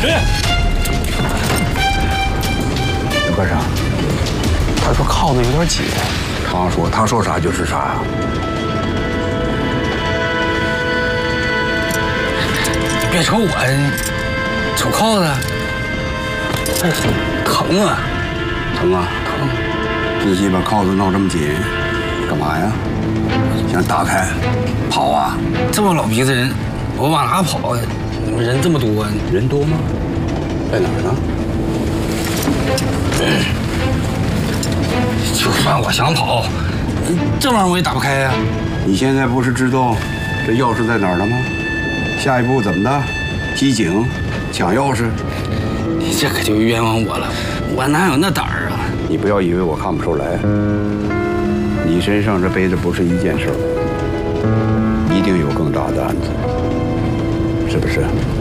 科长，他说铐子有点紧。他说啥就是啥呀。 你别瞅我，瞅铐子。哎，疼啊！ 疼啊！疼！自己把铐子闹这么紧，干嘛呀？想打开，跑啊？ 这么老鼻子人，我往哪跑啊？你们人这么多， 人多吗？在哪儿呢？ 就算我想跑，这玩意儿我也打不开呀。 你现在不是知道这钥匙在哪儿了吗？下一步怎么的？机警，抢钥匙？ 你这可就冤枉我了，我哪有那胆儿啊？ 你不要以为我看不出来，你身上这背的不是一件事儿，一定有更大的案子，是不是？